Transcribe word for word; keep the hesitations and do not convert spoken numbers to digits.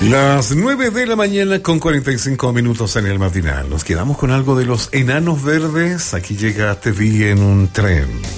Las nueve de la mañana con cuarenta y cinco minutos en el matinal. Nos quedamos con algo de los Enanos Verdes. Aquí llega Te vi en un tren.